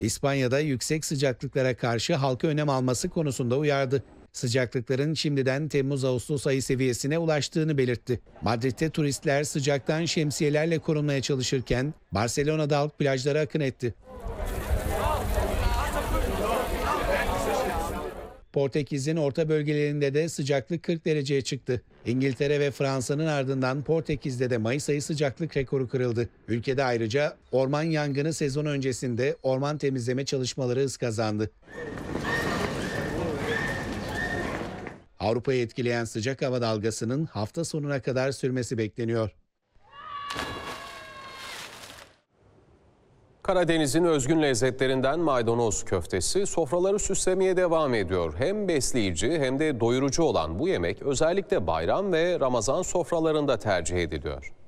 İspanya'da yüksek sıcaklıklara karşı halka önlem alması konusunda uyardı. Sıcaklıkların şimdiden Temmuz-Ağustos ayı seviyesine ulaştığını belirtti. Madrid'de turistler sıcaktan şemsiyelerle korunmaya çalışırken Barcelona'da halk plajlara akın etti. Portekiz'in orta bölgelerinde de sıcaklık 40 dereceye çıktı. İngiltere ve Fransa'nın ardından Portekiz'de de Mayıs ayı sıcaklık rekoru kırıldı. Ülkede ayrıca orman yangını sezonu öncesinde orman temizleme çalışmaları hız kazandı. Avrupa'yı etkileyen sıcak hava dalgasının hafta sonuna kadar sürmesi bekleniyor. Karadeniz'in özgün lezzetlerinden maydanoz köftesi sofraları süslemeye devam ediyor. Hem besleyici hem de doyurucu olan bu yemek özellikle bayram ve Ramazan sofralarında tercih ediliyor.